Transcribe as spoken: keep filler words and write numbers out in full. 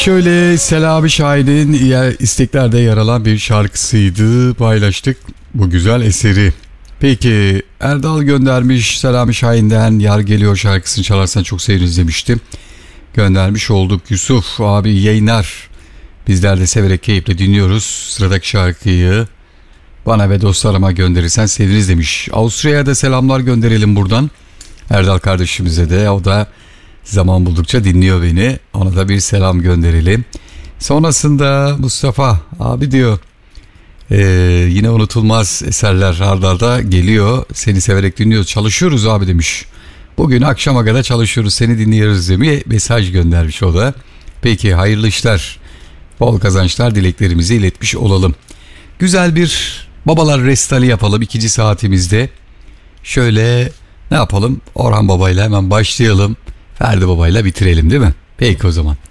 Şöyle Selami Şahin'in isteklerde yer alan bir şarkısıydı. Paylaştık bu güzel eseri. Peki Erdal göndermiş, Selami Şahin'den Yar Geliyor şarkısını çalarsan çok seviniriz demiştim. Göndermiş olduk. Yusuf abi yayınlar. Bizler de severek keyifle dinliyoruz. Sıradaki şarkıyı bana ve dostlarıma gönderirsen seviniriz demiş. Avusturya'ya da selamlar gönderelim buradan. Erdal kardeşimize de, o da zaman buldukça dinliyor beni. Ona da bir selam gönderelim. Sonrasında Mustafa abi diyor, ee, yine unutulmaz eserler ard arda geliyor. Seni severek dinliyoruz. Çalışıyoruz abi demiş. Bugün akşama kadar çalışıyoruz, seni dinliyoruz diye mesaj göndermiş o da. Peki hayırlı işler, bol kazançlar dileklerimizi iletmiş olalım. Güzel bir babalar restali yapalım ikinci saatimizde. Şöyle ne yapalım? Orhan Baba'yla hemen başlayalım. Ferdi Baba'yla bitirelim değil mi? Peki o zaman.